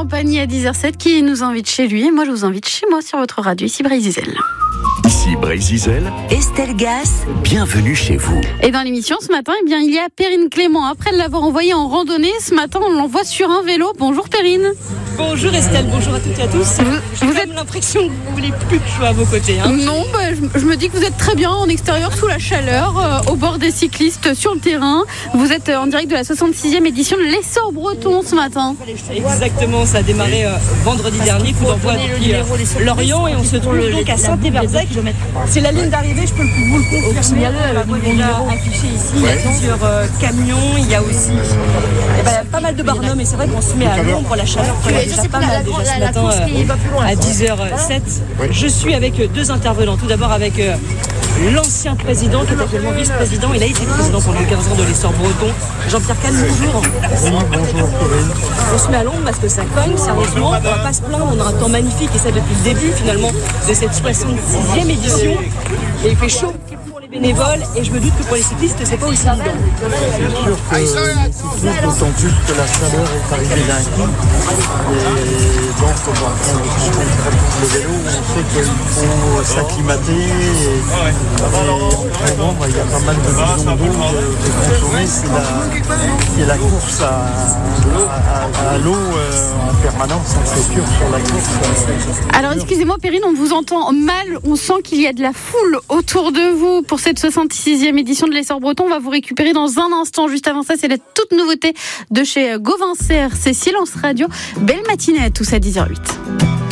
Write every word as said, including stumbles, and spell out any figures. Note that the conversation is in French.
Campagny à dix heures zéro sept qui nous invite chez lui. Et moi, je vous invite chez moi sur votre radio, ici Brésil. Ici Brésil, Estelle Gas, bienvenue chez vous. Et dans l'émission ce matin, eh bien, il y a Perrine Clément. Après l'avoir envoyée en randonnée, ce matin, on l'envoie sur un vélo. Bonjour Perrine. Bonjour Estelle, bonjour à toutes et à tous. Vous, J'ai vous quand êtes... même l'impression que vous voulez plus que je sois à vos côtés. Hein. Non, bah, je, je me dis que vous êtes très bien en extérieur, sous la chaleur, euh, au bord des cyclistes, sur le terrain. Vous êtes euh, en direct de la soixante-sixième édition de l'Essor Breton ce matin. Exactement, ça a démarré euh, vendredi dernier, coup d'envoi depuis euh, Lorient et on se trouve donc à Saint-Éverzec. C'est la ligne d'arrivée, je peux vous le confirmer. On voit déjà affiché ici, il y a plusieurs euh, camions, il y a aussi eh ben, pas mal de barnums et c'est vrai qu'on se met à l'ombre, la chaleur il y a déjà pas mal déjà ce matin euh, à dix heures zéro sept. Je suis avec deux intervenants, tout d'abord avec euh, l'ancien président qui est actuellement vice-président, il a été président pendant quinze ans de l'Essor Breton, Jean-Pierre Kahn, bonjour. Oui, bonjour Corinne. On se met à l'ombre parce que ça cogne, sérieusement, on va pas se plaindre, on a un temps magnifique et ça depuis le début finalement de cette soixante-sixième édition et il fait chaud pour les bénévoles et je me doute que pour les cyclistes c'est pas aussi évident. C'est sûr que les cyclistes, d'autant plus que la chaleur est arrivée d'un coup. Et donc, on va prendre le vélo, on sait qu'il faut s'acclimater. Et, et en ce moment, il y a pas mal de bidons d'eau de consommer. C'est la, c'est la course à, à, à, à l'eau euh, en permanence, c'est sûr, sur la course. Alors excusez-moi Perrine, on vous entend mal, on sent qu'il y a de la foule autour de vous pour cette soixante-sixième édition de l'Essor Breton. On va vous récupérer dans un instant. Juste avant ça, c'est la toute nouveauté de chez Gauvin Serre. C'est Silence Radio. Belle matinée à tous à dix heures zéro huit.